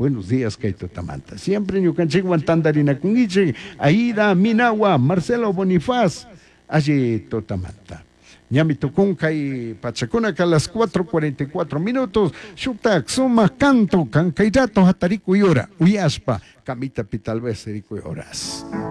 buenos días, Kaito Tamanta. Siempre ñucanchik guantandarina con Iche, Aida, Minagua, Marcelo Bonifaz, allí Totamanta. Ñami Tucunca y Pachacunaca a las 4:44. Shutak, Suma, Canto, Cancairato, Hatarico y Hora, Uyaspa, Camita Pitalvez, Erico y Horas.